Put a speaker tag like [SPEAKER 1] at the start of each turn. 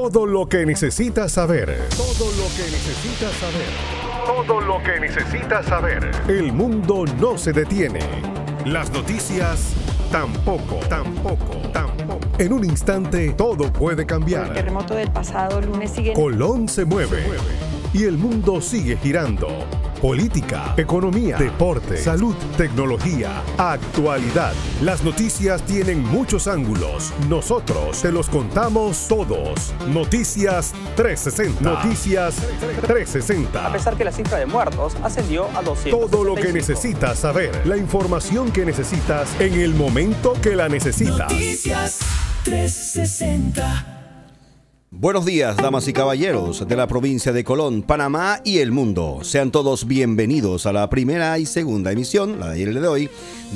[SPEAKER 1] Todo lo que necesitas saber. Todo lo que necesitas saber. Todo lo que necesitas saber. El mundo no se detiene. Las noticias tampoco. En un instante todo puede cambiar.
[SPEAKER 2] El terremoto del pasado lunes sigue.
[SPEAKER 1] Colón se mueve y el mundo sigue girando. Política, economía, deporte, salud, tecnología, actualidad. Las noticias tienen muchos ángulos. Nosotros te los contamos todos. Noticias 360. Noticias 360.
[SPEAKER 3] A pesar que la cifra de muertos ascendió a 200.
[SPEAKER 1] Todo lo que necesitas saber. La información que necesitas en el momento que la necesitas.
[SPEAKER 4] Noticias 360.
[SPEAKER 5] Buenos días, damas y caballeros de la provincia de Colón, Panamá y el mundo. Sean todos bienvenidos a la primera y segunda emisión, la de hoy,